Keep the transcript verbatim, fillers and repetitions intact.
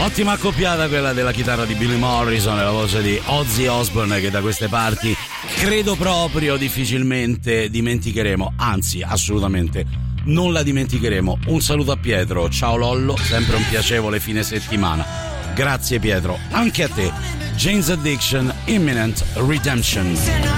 Ottima accoppiata quella della chitarra di Billy Morrison e la voce di Ozzy Osbourne, che da queste parti credo proprio difficilmente dimenticheremo, anzi assolutamente non la dimenticheremo. Un saluto a Pietro, ciao Lollo, sempre un piacevole fine settimana. Grazie Pietro, anche a te. Jane's Addiction, Imminent Redemption.